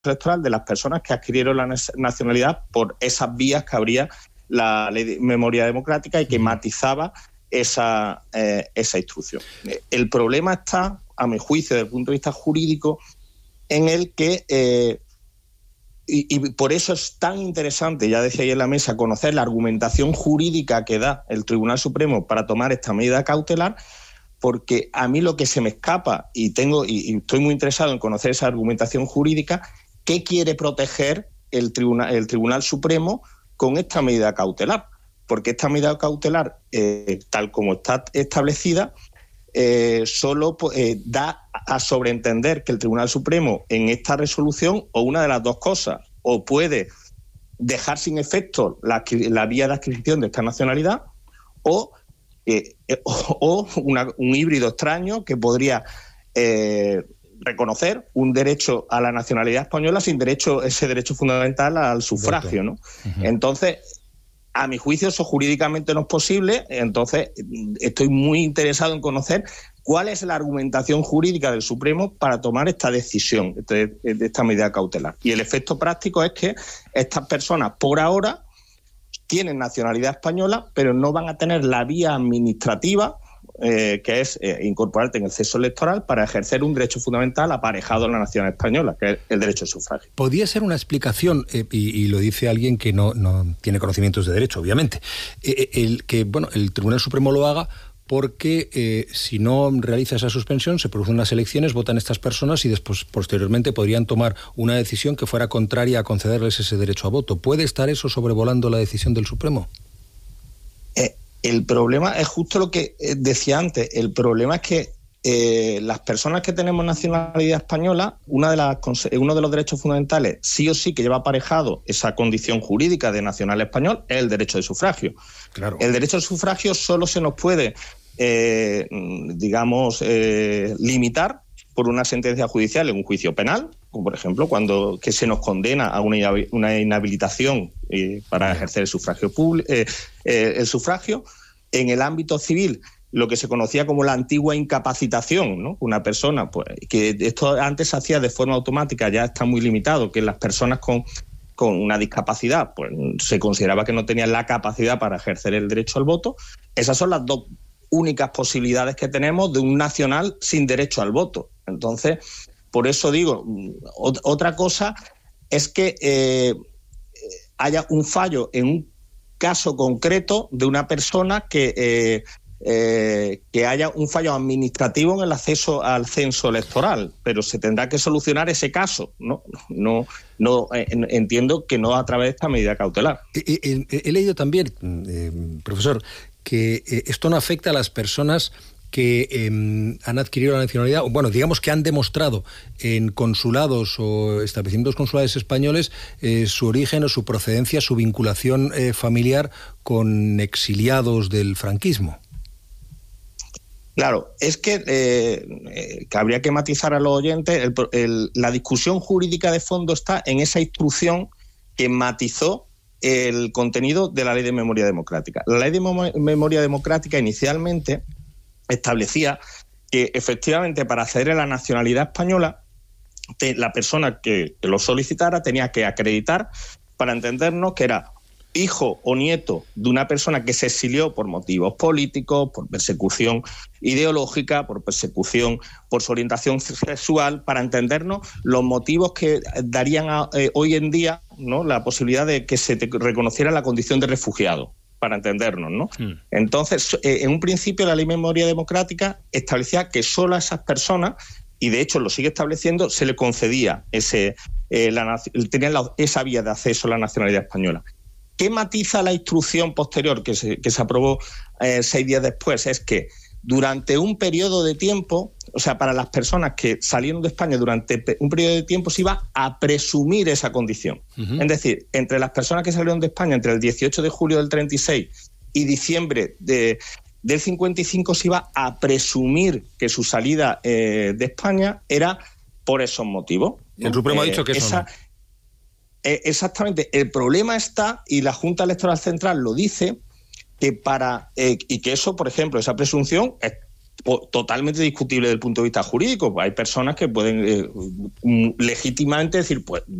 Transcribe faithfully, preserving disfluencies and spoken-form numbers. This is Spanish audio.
electoral de las personas que adquirieron la nacionalidad por esas vías que abría la ley de memoria democrática y que matizaba esa, eh, esa instrucción. El problema está, a mi juicio, desde el punto de vista jurídico, en el que, eh, y, y por eso es tan interesante, ya decía ahí en la mesa, conocer la argumentación jurídica que da el Tribunal Supremo para tomar esta medida cautelar, porque a mí lo que se me escapa, y tengo y, y estoy muy interesado en conocer esa argumentación jurídica, ¿qué quiere proteger el Tribunal, el Tribunal Supremo con esta medida cautelar? Porque esta medida cautelar, eh, tal como está establecida, eh, solo eh, da a sobreentender que el Tribunal Supremo en esta resolución, o una de las dos cosas, o puede dejar sin efecto la, la vía de adquisición de esta nacionalidad, o, eh, o, o una, un híbrido extraño que podría eh, reconocer un derecho a la nacionalidad española sin derecho, ese derecho fundamental al sufragio, ¿no? Uh-huh. Entonces, a mi juicio, eso jurídicamente no es posible. Entonces, estoy muy interesado en conocer cuál es la argumentación jurídica del Supremo para tomar esta decisión de, de esta medida cautelar. Y el efecto práctico es que estas personas, por ahora, tienen nacionalidad española, pero no van a tener la vía administrativa, eh, que es eh, incorporarte en el censo electoral para ejercer un derecho fundamental aparejado a la nación española, que es el derecho al sufragio. Podría ser una explicación, eh, y, y lo dice alguien que no, no tiene conocimientos de derecho, obviamente, eh, el que bueno el Tribunal Supremo lo haga porque eh, si no realiza esa suspensión, se producen unas elecciones, votan estas personas y después, posteriormente, podrían tomar una decisión que fuera contraria a concederles ese derecho a voto. ¿Puede estar eso sobrevolando la decisión del Supremo? Eh, el problema es justo lo que decía antes. El problema es que eh, las personas que tenemos nacionalidad española, una de las, uno de los derechos fundamentales, sí o sí que lleva aparejado esa condición jurídica de nacional español, es el derecho de sufragio. Claro. El derecho al sufragio solo se nos puede Eh, digamos, eh, limitar por una sentencia judicial en un juicio penal, como por ejemplo cuando que se nos condena a una, una inhabilitación eh, para ejercer el sufragio público, eh, eh, el sufragio. En el ámbito civil, lo que se conocía como la antigua incapacitación, ¿no? Una persona, pues, que esto antes se hacía de forma automática, ya está muy limitado, que las personas con con una discapacidad, pues se consideraba que no tenían la capacidad para ejercer el derecho al voto. Esas son las dos únicas posibilidades que tenemos de un nacional sin derecho al voto. Entonces, por eso digo, otra cosa es que eh, haya un fallo en un caso concreto de una persona que, eh, eh, que haya un fallo administrativo en el acceso al censo electoral, pero se tendrá que solucionar ese caso, ¿no? No, no eh, entiendo que no a través de esta medida cautelar. He, he, he leído también, eh, profesor, que eh, esto no afecta a las personas que eh, han adquirido la nacionalidad, o bueno, digamos que han demostrado en consulados o establecimientos consulares españoles eh, su origen o su procedencia, su vinculación eh, familiar con exiliados del franquismo. Claro, es que, eh, eh, que habría que matizar a los oyentes, el, el, la discusión jurídica de fondo está en esa instrucción que matizó el contenido de la Ley de Memoria Democrática. La Ley de Memoria Democrática inicialmente establecía que efectivamente para acceder a la nacionalidad española, te, la persona que, que lo solicitara tenía que acreditar, para entendernos, que era hijo o nieto de una persona que se exilió por motivos políticos, por persecución ideológica, por persecución por su orientación sexual, para entendernos los motivos que darían a, eh, hoy en día, ¿no?, la posibilidad de que se te reconociera la condición de refugiado, para entendernos, ¿no? Mm. Entonces, eh, en un principio la Ley de Memoria Democrática establecía que solo a esas personas, y de hecho lo sigue estableciendo, se le concedía ese, eh, la, tenían la, esa vía de acceso a la nacionalidad española. ¿Qué matiza la instrucción posterior que se, que se aprobó eh, seis días después? Es que durante un periodo de tiempo, o sea, para las personas que salieron de España durante un periodo de tiempo, se iba a presumir esa condición. Uh-huh. Es decir, entre las personas que salieron de España entre el dieciocho de julio del treinta y seis y diciembre de, del cincuenta y cinco, se iba a presumir que su salida eh, de España era por esos motivos, ¿no? El Supremo eh, ha dicho que eso esa, no. Eh, exactamente. El problema está, y la Junta Electoral Central lo dice, que para eh, y que eso, por ejemplo, esa presunción es, totalmente discutible desde el punto de vista jurídico. Hay personas que pueden eh, legítimamente decir, pues